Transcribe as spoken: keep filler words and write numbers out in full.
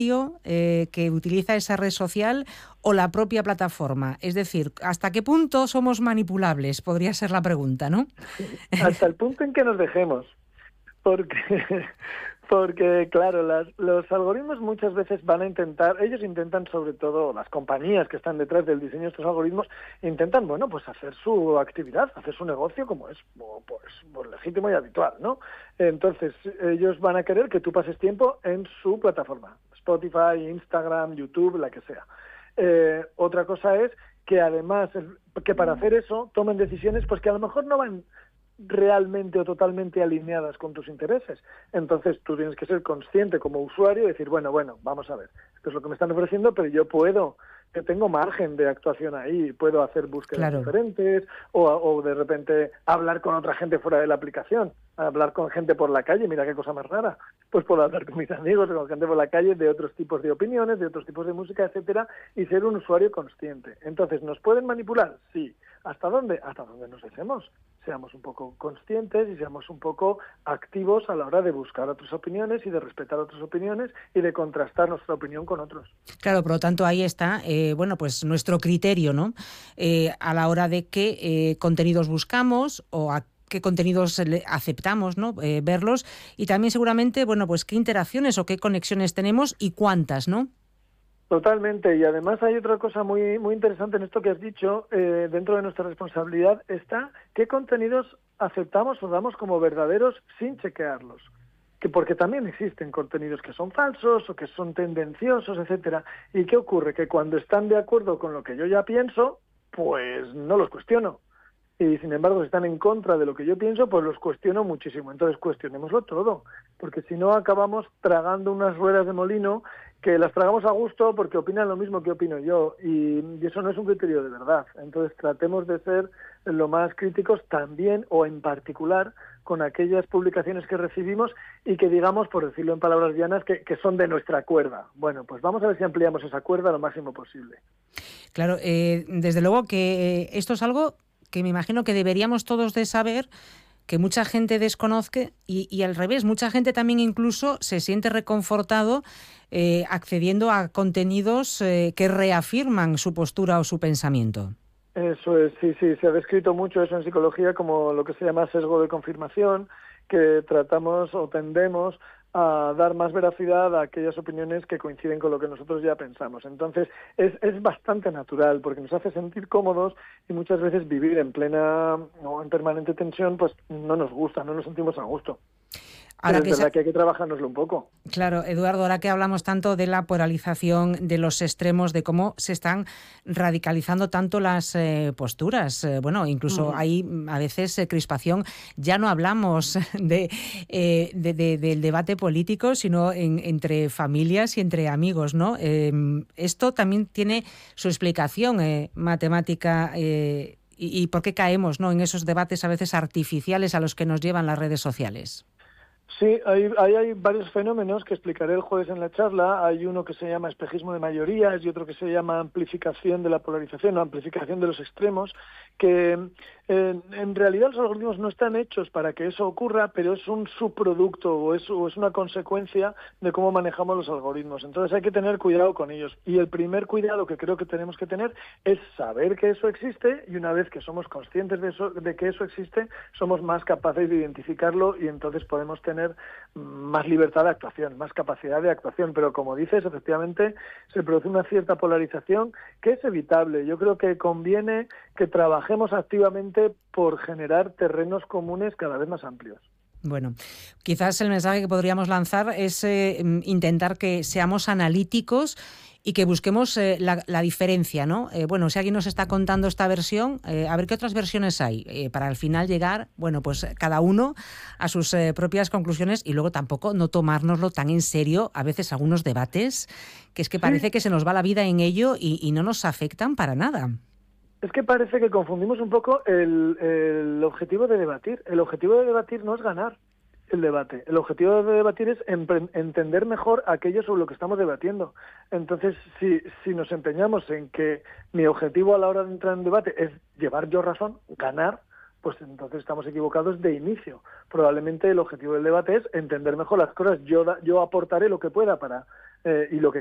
eh, que utiliza esa red social o la propia plataforma? Es decir, ¿hasta qué punto somos manipulables? Podría ser la pregunta, ¿no? Hasta el punto en que nos dejemos. Porque, porque claro, las, los algoritmos muchas veces van a intentar, ellos intentan sobre todo, las compañías que están detrás del diseño de estos algoritmos, intentan, bueno, pues hacer su actividad, hacer su negocio como es pues, pues legítimo y habitual, ¿no? Entonces, ellos van a querer que tú pases tiempo en su plataforma, Spotify, Instagram, YouTube, la que sea. Eh, otra cosa es que además, que para hacer eso, tomen decisiones pues que a lo mejor no van realmente o totalmente alineadas con tus intereses. Entonces tú tienes que ser consciente como usuario y decir, bueno, bueno, vamos a ver, esto es lo que me están ofreciendo, pero yo puedo, que tengo margen de actuación ahí, puedo hacer búsquedas Claro. diferentes o, o de repente hablar con otra gente fuera de la aplicación, hablar con gente por la calle, mira qué cosa más rara, pues puedo hablar con mis amigos, con gente por la calle de otros tipos de opiniones, de otros tipos de música, etcétera, y ser un usuario consciente. Entonces, ¿nos pueden manipular? Sí. ¿Hasta dónde? Hasta donde nos dejemos. Seamos un poco conscientes y seamos un poco activos a la hora de buscar otras opiniones y de respetar otras opiniones y de contrastar nuestra opinión con otros. Claro, por lo tanto ahí está, eh, bueno, pues nuestro criterio, ¿no? Eh, a la hora de qué eh, contenidos buscamos o a qué contenidos aceptamos, ¿no? Eh, verlos y también seguramente, bueno, pues qué interacciones o qué conexiones tenemos y cuántas, ¿no? Totalmente, y además hay otra cosa muy muy interesante en esto que has dicho, eh, dentro de nuestra responsabilidad está qué contenidos aceptamos o damos como verdaderos sin chequearlos, que porque también existen contenidos que son falsos o que son tendenciosos, etcétera. ¿Y qué ocurre? Que cuando están de acuerdo con lo que yo ya pienso, pues no los cuestiono. Y sin embargo, si están en contra de lo que yo pienso, pues los cuestiono muchísimo. Entonces cuestionémoslo todo, porque si no acabamos tragando unas ruedas de molino que las tragamos a gusto porque opinan lo mismo que opino yo, y, y eso no es un criterio de verdad. Entonces tratemos de ser lo más críticos también, o en particular, con aquellas publicaciones que recibimos y que digamos, por decirlo en palabras llanas, que, que son de nuestra cuerda. Bueno, pues vamos a ver si ampliamos esa cuerda lo máximo posible. Claro, eh, desde luego que esto es algo que me imagino que deberíamos todos de saber, que mucha gente desconozca y, y al revés, mucha gente también incluso se siente reconfortado eh, accediendo a contenidos eh, que reafirman su postura o su pensamiento. Eso es, sí, sí, se ha descrito mucho eso en psicología como lo que se llama sesgo de confirmación, que tratamos o tendemos a dar más veracidad a aquellas opiniones que coinciden con lo que nosotros ya pensamos. Entonces, es, es bastante natural porque nos hace sentir cómodos y muchas veces vivir en plena o en permanente tensión, pues no nos gusta, no nos sentimos a gusto. Ahora Pero es verdad se... que hay que trabajárnoslo un poco. Claro, Eduardo, ahora que hablamos tanto de la polarización, de los extremos, de cómo se están radicalizando tanto las eh, posturas, eh, bueno, incluso uh-huh. hay a veces eh, crispación, ya no hablamos de, eh, de, de, del debate político, sino en, entre familias y entre amigos, ¿no? Eh, esto también tiene su explicación eh, matemática eh, y, y por qué caemos, ¿no?, en esos debates a veces artificiales a los que nos llevan las redes sociales. Sí, hay, hay, hay varios fenómenos que explicaré el jueves en la charla. Hay uno que se llama espejismo de mayorías y otro que se llama amplificación de la polarización o amplificación de los extremos, que eh, en realidad los algoritmos no están hechos para que eso ocurra, pero es un subproducto o es, o es una consecuencia de cómo manejamos los algoritmos. Entonces hay que tener cuidado con ellos. Y el primer cuidado que creo que tenemos que tener es saber que eso existe, y una vez que somos conscientes de, eso, de que eso existe, somos más capaces de identificarlo y entonces podemos tener más libertad de actuación, más capacidad de actuación. Pero como dices, efectivamente se produce una cierta polarización que es evitable. Yo creo que conviene que trabajemos activamente por generar terrenos comunes cada vez más amplios. Bueno, quizás el mensaje que podríamos lanzar es eh, intentar que seamos analíticos y que busquemos eh, la, la diferencia, ¿no? Eh, bueno, si alguien nos está contando esta versión, eh, a ver qué otras versiones hay, eh, para al final llegar, bueno, pues cada uno a sus eh, propias conclusiones, y luego tampoco no tomárnoslo tan en serio, a veces algunos debates, que es que parece sí. que se nos va la vida en ello y, y no nos afectan para nada. Es que parece que confundimos un poco el, el objetivo de debatir. El objetivo de debatir no es ganar el debate. El objetivo de debatir es empre- entender mejor aquello sobre lo que estamos debatiendo. Entonces, si, si nos empeñamos en que mi objetivo a la hora de entrar en un debate es llevar yo razón, ganar, pues entonces estamos equivocados de inicio. Probablemente el objetivo del debate es entender mejor las cosas. Yo, da, yo aportaré lo que pueda para eh, y lo que